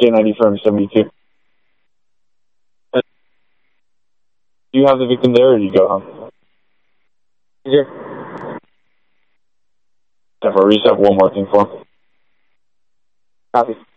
K90 firm 72. Do you have the victim there, or do you go home? Here. Definitely, we just have one more thing for him. Copy.